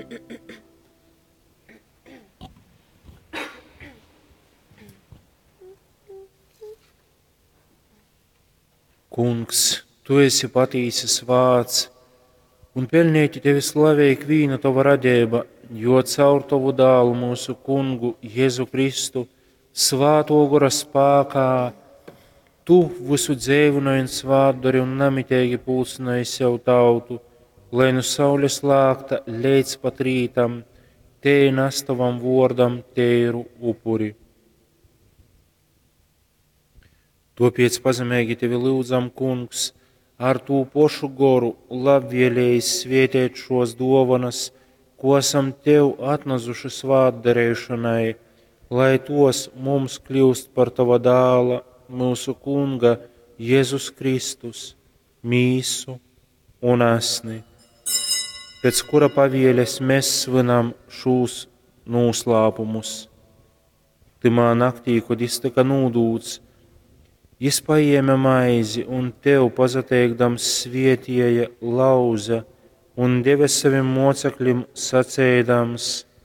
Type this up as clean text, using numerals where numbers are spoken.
Kungs, tu esi patiesas vārds, un pelnīti tevi slavēt vīna tava radība, jo caur tavu dēlu mūsu kungu Jēzu Kristu svāto gara spēkā tu visu dzīvināji un svārdari un namitēgi pulcināji sev tautu, lai no saules lākta līdz pat rītam, te nastavam vārdam tēru upuri. Tāpēc pazemīgi tevi lūdzam, Kungs, ar tū pošu goru labvēlējis svētēt šos dāvanas, ko esam tev atnesuši svētdarīšanai, lai tos mums kļūst par tava dēla, mūsu Kunga, Jēzus Kristus, mīsu un asni, pēc kura pavēles mēs svinam šos noslēpumus. Timā naktī, kad iztika nūdūts, Jis paēma maizi un tev pazateikdams svētīja lauza un deva saviem mocekļiem sacēdams: